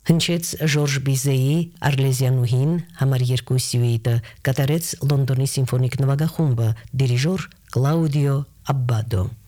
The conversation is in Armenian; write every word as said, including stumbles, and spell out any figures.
Հնչեց Ժորժ Բիզեի Արլեզյանուհին համար երկու սյուիտը, կատարեց Լոնդոնի սիմֆոնիկ նվագախումբը, դիրիժոր Կլաուդիո Աբբադո։